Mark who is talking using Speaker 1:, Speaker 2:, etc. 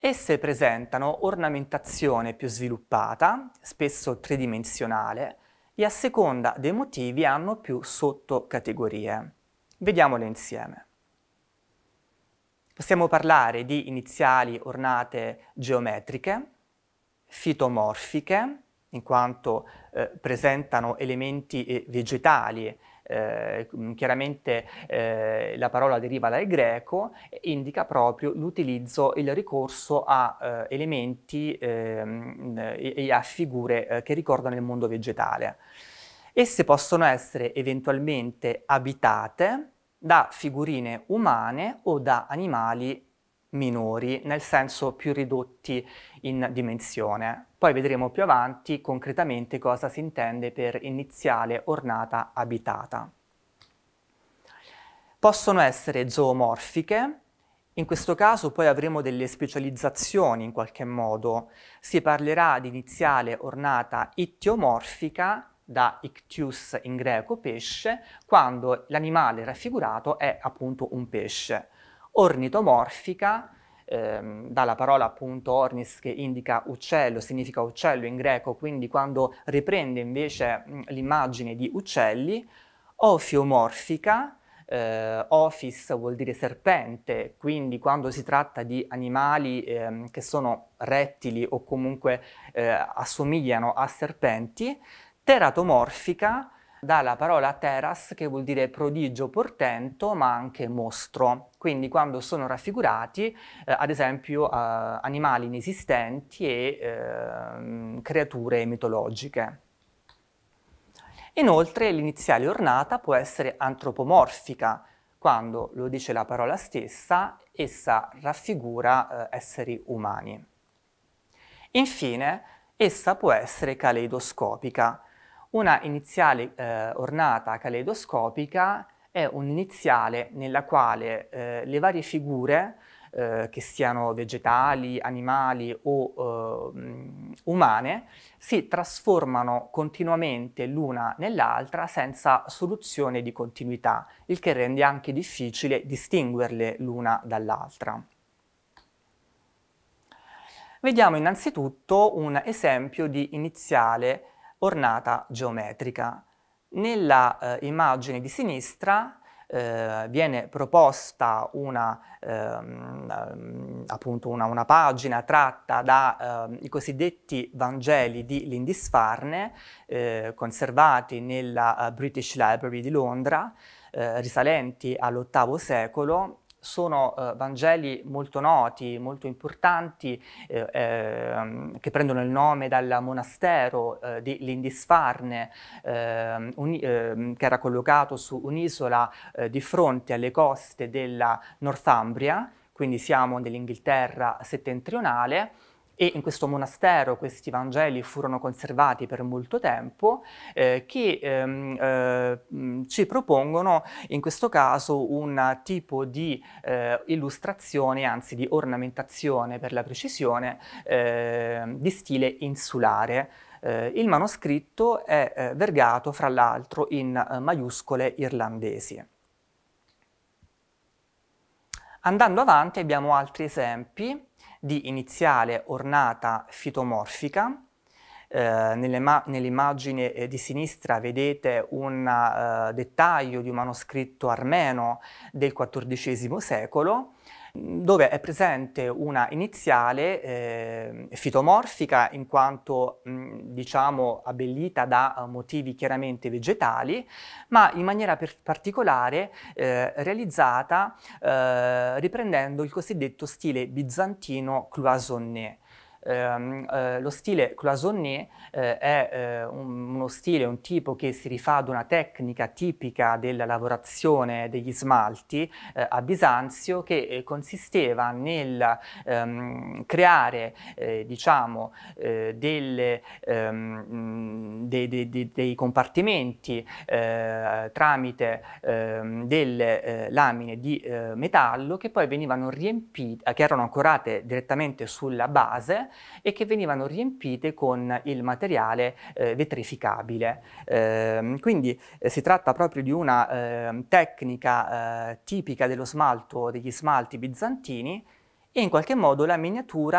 Speaker 1: Esse presentano ornamentazione più sviluppata, spesso tridimensionale, e a seconda dei motivi hanno più sottocategorie. Vediamole insieme. Possiamo parlare di iniziali ornate geometriche, fitomorfiche, in quanto presentano elementi vegetali. Chiaramente la parola deriva dal greco e indica proprio l'utilizzo, il ricorso a elementi e a figure che ricordano il mondo vegetale. Esse possono essere eventualmente abitate da figurine umane o da animali minori, nel senso più ridotti in dimensione. Poi vedremo più avanti concretamente cosa si intende per iniziale ornata abitata. Possono essere zoomorfiche, in questo caso poi avremo delle specializzazioni in qualche modo. Si parlerà di iniziale ornata ittiomorfica, da ictius in greco pesce, quando l'animale raffigurato è appunto un pesce. Ornitomorfica, dalla parola appunto ornis che indica uccello, significa uccello in greco, quindi quando riprende invece l'immagine di uccelli. Ofiomorfica, ophis vuol dire serpente, quindi quando si tratta di animali che sono rettili o comunque assomigliano a serpenti. Teratomorfica, dalla parola teras che vuol dire prodigio, portento, ma anche mostro. Quindi quando sono raffigurati, ad esempio, animali inesistenti e creature mitologiche. Inoltre l'iniziale ornata può essere antropomorfica, quando, lo dice la parola stessa, essa raffigura esseri umani. Infine, essa può essere caleidoscopica. Una iniziale ornata caleidoscopica è un'iniziale nella quale le varie figure, che siano vegetali, animali o umane, si trasformano continuamente l'una nell'altra senza soluzione di continuità, il che rende anche difficile distinguerle l'una dall'altra. Vediamo innanzitutto un esempio di iniziale ornata geometrica. Nella immagine di sinistra viene proposta appunto una pagina tratta dai cosiddetti Vangeli di Lindisfarne, conservati nella British Library di Londra, risalenti all'VIII secolo. Sono Vangeli molto noti, molto importanti, che prendono il nome dal monastero di Lindisfarne, che era collocato su un'isola di fronte alle coste della Northumbria, quindi siamo nell'Inghilterra settentrionale. E in questo monastero questi Vangeli furono conservati per molto tempo, che ci propongono in questo caso un tipo di illustrazione, anzi di ornamentazione per la precisione, di stile insulare. Il manoscritto è vergato fra l'altro in maiuscole irlandesi. Andando avanti abbiamo altri esempi di iniziale ornata fitomorfica. Nell'immagine di sinistra vedete un dettaglio di un manoscritto armeno del XIV secolo, dove è presente una iniziale fitomorfica in quanto diciamo abbellita da motivi chiaramente vegetali, ma in maniera particolare realizzata riprendendo il cosiddetto stile bizantino cloisonné. Lo stile cloisonné è uno stile, un tipo che si rifà ad una tecnica tipica della lavorazione degli smalti a Bisanzio, che consisteva nel creare diciamo dei compartimenti tramite delle lamine di metallo che poi venivano riempite, che erano ancorate direttamente sulla base e che venivano riempite con il materiale vetrificabile. Quindi si tratta proprio di una tecnica tipica dello smalto, degli smalti bizantini, e in qualche modo la miniatura